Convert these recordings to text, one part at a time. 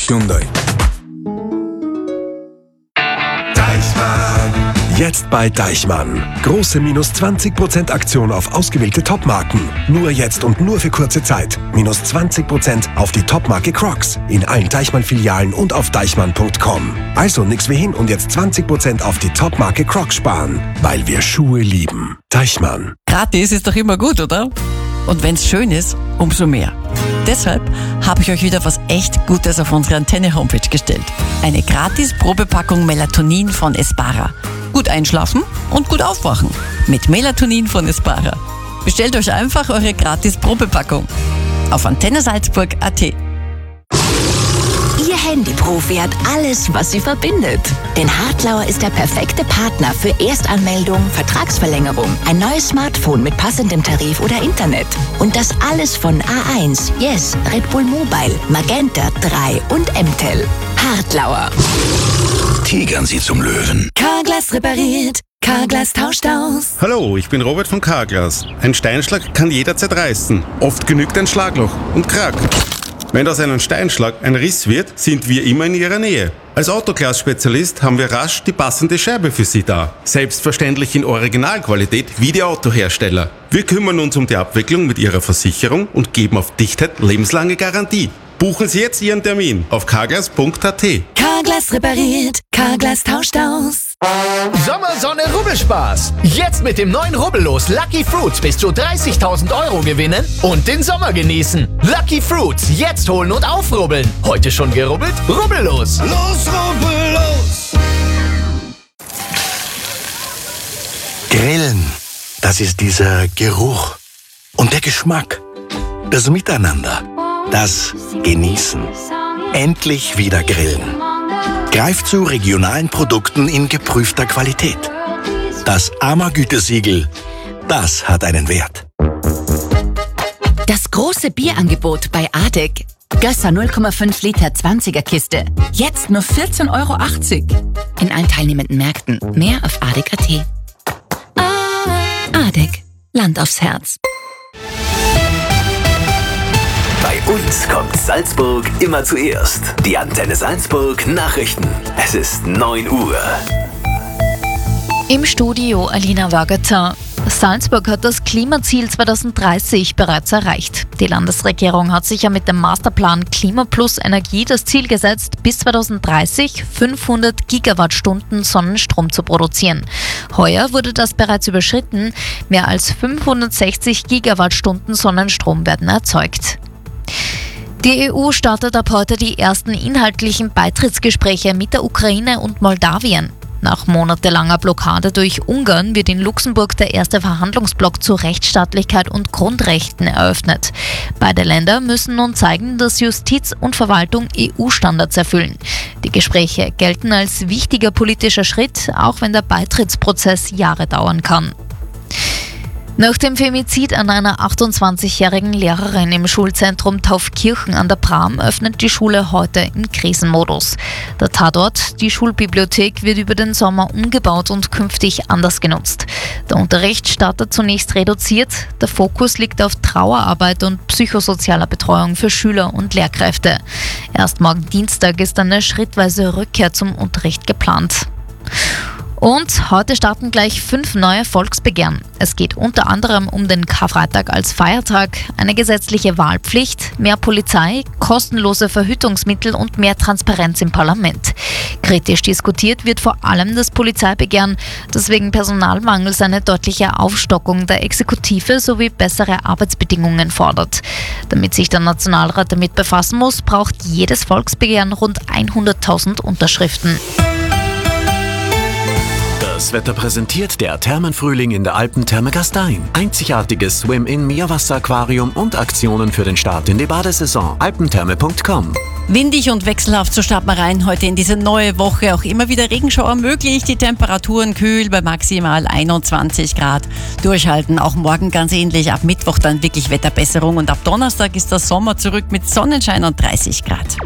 Hyundai. Jetzt bei Deichmann. Große minus 20% Aktion auf ausgewählte Topmarken. Nur jetzt und nur für kurze Zeit. Minus 20% auf die Topmarke Crocs. In allen Deichmann-Filialen und auf deichmann.com. Also nix wie hin und jetzt 20% auf die Topmarke Crocs sparen. Weil wir Schuhe lieben. Deichmann. Gratis ist doch immer gut, oder? Und wenn's schön ist, umso mehr. Deshalb habe ich euch wieder was echt Gutes auf unsere Antenne-Homepage gestellt. Eine gratis Probepackung Melatonin von Espara. Gut einschlafen und gut aufwachen. Mit Melatonin von Espara. Bestellt euch einfach eure gratis Probepackung. Auf antennesalzburg.at. Ihr Handyprofi hat alles, was sie verbindet. Denn Hartlauer ist der perfekte Partner für Erstanmeldung, Vertragsverlängerung, ein neues Smartphone mit passendem Tarif oder Internet. Und das alles von A1, Yes, Red Bull Mobile, Magenta 3 und MTEL. Hartlauer. Tigern Sie zum Löwen. Carglass repariert, Carglass tauscht aus. Hallo, ich bin Robert von Carglass. Ein Steinschlag kann jederzeit reißen. Oft genügt ein Schlagloch und Krack. Wenn aus einem Steinschlag ein Riss wird, sind wir immer in Ihrer Nähe. Als Autoglas-Spezialist haben wir rasch die passende Scheibe für Sie da. Selbstverständlich in Originalqualität wie die Autohersteller. Wir kümmern uns um die Abwicklung mit Ihrer Versicherung und geben auf Dichtheit lebenslange Garantie. Buchen Sie jetzt Ihren Termin auf carglass.at. Carglass repariert, Carglass tauscht aus. Sommersonne Rubbelspaß. Jetzt mit dem neuen Rubbellos Lucky Fruits bis zu 30.000 € gewinnen und den Sommer genießen. Lucky Fruits, jetzt holen und aufrubbeln. Heute schon gerubbelt? Rubbellos. Los, rubbellos. Grillen, das ist dieser Geruch und der Geschmack. Das Miteinander, das Genießen. Endlich wieder grillen. Greift zu regionalen Produkten in geprüfter Qualität. Das AMA-Gütesiegel, das hat einen Wert. Das große Bierangebot bei ADEC. Gösser 0,5 Liter 20er Kiste. Jetzt nur 14,80 € in allen teilnehmenden Märkten. Mehr auf adec.at. ADEC. Land aufs Herz. Bei uns kommt Salzburg immer zuerst. Die Antenne Salzburg Nachrichten. Es ist 9 Uhr. Im Studio Alina Wagater. Salzburg hat das Klimaziel 2030 bereits erreicht. Die Landesregierung hat sich ja mit dem Masterplan Klima plus Energie das Ziel gesetzt, bis 2030 500 Gigawattstunden Sonnenstrom zu produzieren. Heuer wurde das bereits überschritten. Mehr als 560 Gigawattstunden Sonnenstrom werden erzeugt. Die EU startet ab heute die ersten inhaltlichen Beitrittsgespräche mit der Ukraine und Moldawien. Nach monatelanger Blockade durch Ungarn wird in Luxemburg der erste Verhandlungsblock zu Rechtsstaatlichkeit und Grundrechten eröffnet. Beide Länder müssen nun zeigen, dass Justiz und Verwaltung EU-Standards erfüllen. Die Gespräche gelten als wichtiger politischer Schritt, auch wenn der Beitrittsprozess Jahre dauern kann. Nach dem Femizid an einer 28-jährigen Lehrerin im Schulzentrum Taufkirchen an der Bram öffnet die Schule heute im Krisenmodus. Der Tatort, die Schulbibliothek, wird über den Sommer umgebaut und künftig anders genutzt. Der Unterricht startet zunächst reduziert. Der Fokus liegt auf Trauerarbeit und psychosozialer Betreuung für Schüler und Lehrkräfte. Erst morgen Dienstag ist eine schrittweise Rückkehr zum Unterricht geplant. Und heute starten gleich 5 neue Volksbegehren. Es geht unter anderem um den Karfreitag als Feiertag, eine gesetzliche Wahlpflicht, mehr Polizei, kostenlose Verhütungsmittel und mehr Transparenz im Parlament. Kritisch diskutiert wird vor allem das Polizeibegehren, das wegen Personalmangels eine deutliche Aufstockung der Exekutive sowie bessere Arbeitsbedingungen fordert. Damit sich der Nationalrat damit befassen muss, braucht jedes Volksbegehren rund 100.000 Unterschriften. Das Wetter präsentiert der Thermenfrühling in der Alpentherme Gastein. Einzigartiges Swim-In-Meerwasseraquarium und Aktionen für den Start in die Badesaison. alpentherme.com. Windig und wechselhaft, so starten wir rein heute in diese neue Woche. Auch immer wieder Regenschauer möglich, die Temperaturen kühl bei maximal 21 Grad. Durchhalten, auch morgen ganz ähnlich. Ab Mittwoch dann wirklich Wetterbesserung und ab Donnerstag ist der Sommer zurück mit Sonnenschein und 30 Grad.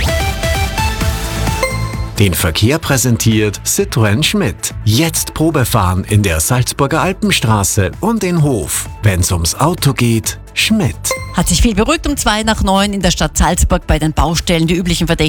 Den Verkehr präsentiert Citroën Schmidt. Jetzt Probefahren in der Salzburger Alpenstraße und in Hof. Wenn's ums Auto geht, Schmidt. Hat sich viel beruhigt um 8:02 in der Stadt Salzburg bei den Baustellen. Die üblichen Verdächtigen